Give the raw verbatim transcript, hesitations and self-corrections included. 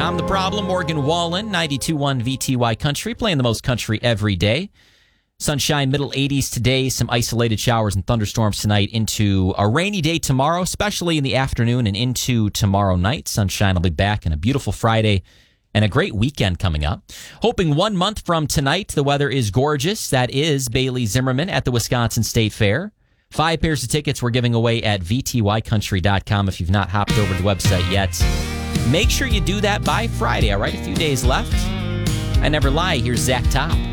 I'm the problem, Morgan Wallen, ninety-two point one V T Y Country, playing the most country every day. Sunshine, middle eighties today, some isolated showers and thunderstorms tonight into a rainy day tomorrow, especially in the afternoon and into tomorrow night. Sunshine will be back, and a beautiful Friday and a great weekend coming up. Hoping one month from tonight, the weather is gorgeous. That is Bailey Zimmerman at the Wisconsin State Fair. Five pairs of tickets we're giving away at v t y country dot com if you've not hopped over to the website yet. Make sure you do that by Friday, all right? A few days left. I never lie. Here's Zach Top.